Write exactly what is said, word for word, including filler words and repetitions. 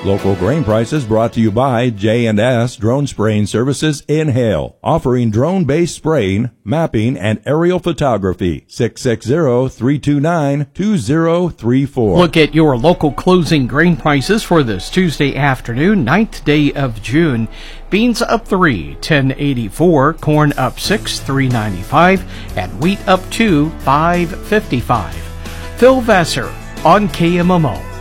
Local grain prices brought to you by J and S Drone Spraying Services in Hale, offering drone-based spraying, mapping, and aerial photography. six six zero, three two nine, two zero three four. Look at your local closing grain prices for this Tuesday afternoon, ninth day of June. Beans up three, ten eighty-four. Corn up six, three ninety-five, and wheat up two, five fifty-five. Phil Vassar on K M M O.